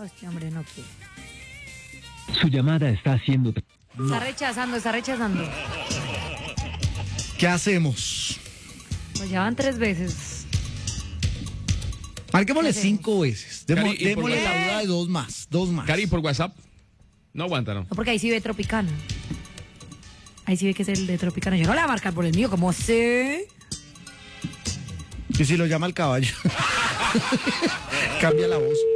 No, este hombre no quiere. Su llamada está siendo... Está rechazando. ¿Qué hacemos? Pues ya van 3 veces. Marquémosle ¿Qué hacemos? 5 veces. Cari, ¿y por Démosle qué? la duda de 2 más. 2 más. Cari, por WhatsApp. No aguanta, ¿no? No, porque ahí sí ve Tropicana. Ahí sí ve que es el de Tropicana. Yo no le voy a marcar por el mío, ¿cómo sé? Y si lo llama el caballo. Cambia la voz.